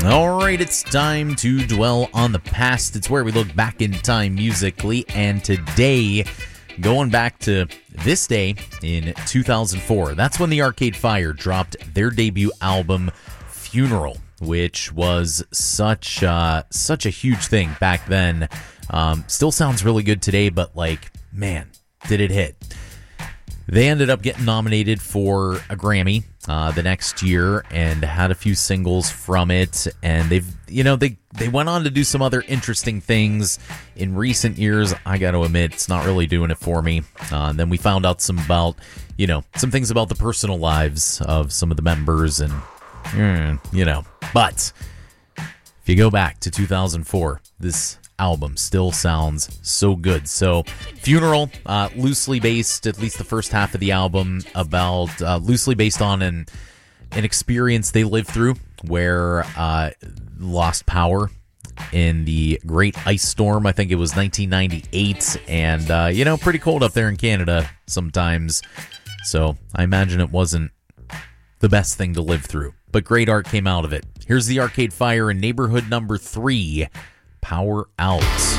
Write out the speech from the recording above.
All right, it's time to dwell on the past. It's where we look back in time musically, and today, going back to this day in 2004, that's when the Arcade Fire dropped their debut album, Funeral, which was such a huge thing back then. Still sounds really good today, but man, did it hit. They ended up getting nominated for a Grammy the next year and had a few singles from it. And they went on to do some other interesting things in recent years. I got to admit, it's not really doing it for me. And then we found out some things about the personal lives of some of the members and, But if you go back to 2004, this album still sounds so good. So Funeral, loosely based, at least the first half of the album, about loosely based on an experience they lived through where lost power in the Great Ice Storm. I think it was 1998, and pretty cold up there in Canada sometimes, so I imagine it wasn't the best thing to live through, but great art came out of it. Here's the Arcade Fire in Neighborhood Number 3, Power Out.